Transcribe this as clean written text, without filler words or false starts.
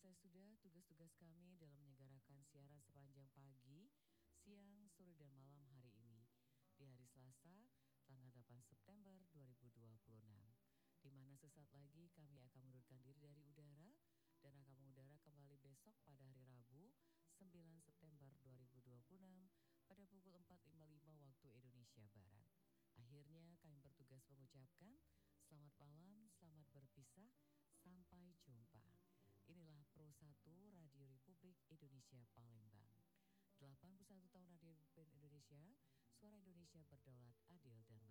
Selesai sudah tugas-tugas kami dalam menyelenggarakan siaran sepanjang pagi, siang, sore, dan malam hari ini. Di hari Selasa, tanggal 8 September 2026. Di mana sesaat lagi kami akan mengundurkan diri dari udara dan akan mengudara kembali besok pada hari Rabu 9 September 2026 pada pukul 4.55 waktu Indonesia Barat. Akhirnya kami bertugas mengucapkan selamat malam, selamat berpisah, sampai jumpa. Inilah Pro 1 Radio Republik Indonesia Palembang. 81 tahun Radio Republik Indonesia, suara Indonesia berdaulat, adil dan